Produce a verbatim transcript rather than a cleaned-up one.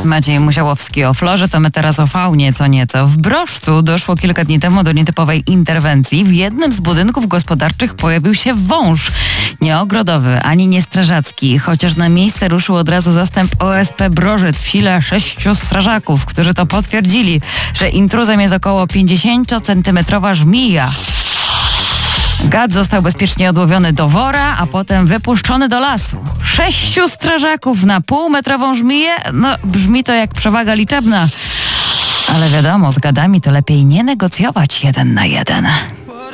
Maciej Musiałowski o florze, to my teraz o faunie co nieco. W Broszcu doszło kilka dni temu do nietypowej interwencji. W jednym z budynków gospodarczych pojawił się wąż. Nie ogrodowy, ani nie strażacki, chociaż na miejsce ruszył od razu zastęp O S P Brożec w sile sześciu strażaków, którzy to potwierdzili, że intruzem jest około pięćdziesięciocentymetrowa żmija. Gad został bezpiecznie odłowiony do wora, a potem wypuszczony do lasu. Sześciu strażaków na półmetrową żmiję? No, brzmi to jak przewaga liczebna. Ale wiadomo, z gadami to lepiej nie negocjować jeden na jeden.